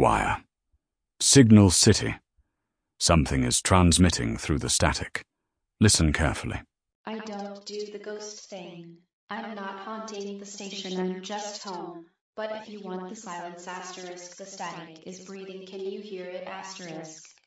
wire. Signal City. Something is transmitting through the static. Listen carefully. I don't do the ghost thing. I'm not haunting the station, I'm just home. But if you want the silence asterisk, the static is breathing. Can you hear it asterisk?